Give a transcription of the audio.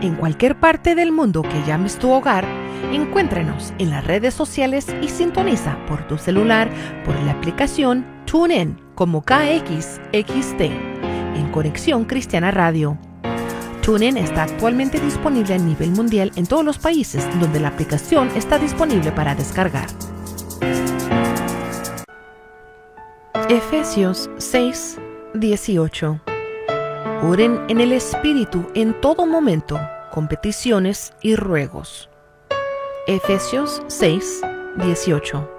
en cualquier parte del mundo que llames tu hogar, encuéntranos en las redes sociales y sintoniza por tu celular por la aplicación TuneIn como KXXT en Conexión Cristiana Radio. TuneIn está actualmente disponible a nivel mundial en todos los países donde la aplicación está disponible para descargar. Efesios 6:18. Oren en el Espíritu en todo momento, con peticiones y ruegos. Efesios 6:18.